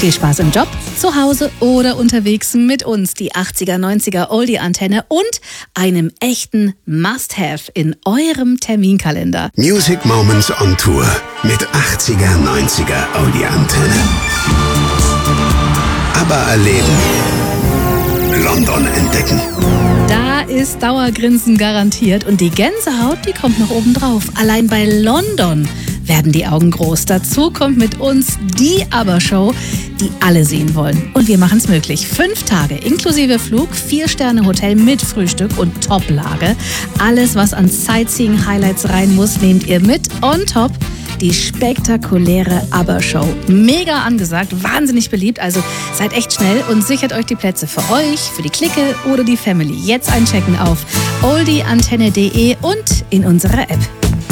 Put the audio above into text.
Viel Spaß im Job, zu Hause oder unterwegs mit uns, die 80er, 90er Oldie-Antenne und einem echten Must-Have in eurem Terminkalender. Music Moments on Tour mit 80er, 90er Oldie-Antenne. Aber erleben. London entdecken. Da ist Dauergrinsen garantiert und die Gänsehaut, die kommt noch oben drauf. Allein bei London werden die Augen groß. Dazu kommt mit uns die Aber-Show, die alle sehen wollen. Und wir machen es möglich. 5 Tage inklusive Flug, 4-Sterne-Hotel mit Frühstück und Top-Lage. Alles, was an Sightseeing-Highlights rein muss, nehmt ihr mit. On top die spektakuläre Aber-Show. Mega angesagt, wahnsinnig beliebt. Also seid echt schnell und sichert euch die Plätze für euch, für die Clique oder die Family. Jetzt einchecken auf oldieantenne.de und in unserer App.